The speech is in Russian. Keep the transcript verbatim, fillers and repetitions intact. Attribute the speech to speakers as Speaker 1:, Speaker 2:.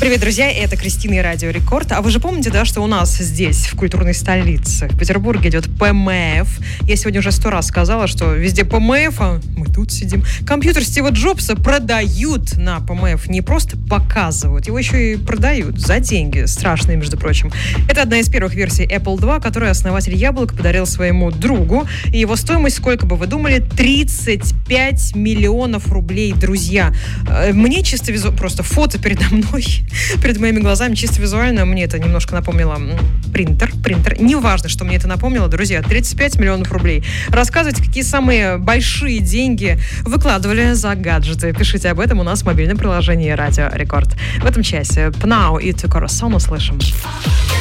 Speaker 1: Привет, друзья, это Кристина и Радио Рекорд. А вы же помните, да, что у нас здесь, в культурной столице, в Петербурге, идет ПМФ. Я сегодня уже сто раз сказала, что везде ПМФ, а мы тут сидим. Компьютер Стива Джобса продают на ПМФ, не просто показывают, его еще и продают за деньги, страшные, между прочим. Это одна из первых версий Apple два, которую основатель Яблок подарил своему другу. И его стоимость, сколько бы вы думали, тридцать пять миллионов рублей, друзья. Мне чисто визуально, просто фото передо мной, перед моими глазами, чисто визуально, мне это немножко напомнило принтер, принтер. Неважно, что мне это напомнило, друзья, тридцать пять миллионов рублей. Рассказывайте, какие самые большие деньги выкладывали за гаджеты. Пишите об этом у нас в мобильном приложении Радио Рекорд. В этом часе Пнау и Ту Корасон услышим.